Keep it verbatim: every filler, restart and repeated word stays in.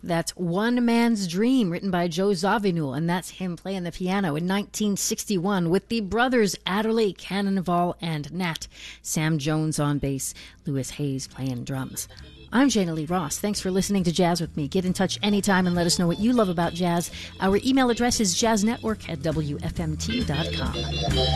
That's One Man's Dream, written by Joe Zawinul, and that's him playing the piano in nineteen sixty-one with the brothers Adderley, Cannonball, and Nat. Sam Jones on bass, Louis Hayes playing drums. I'm Jana Lee Ross. Thanks for listening to Jazz with me. Get in touch anytime and let us know what you love about jazz. Our email address is jazznetwork at w f m t dot com.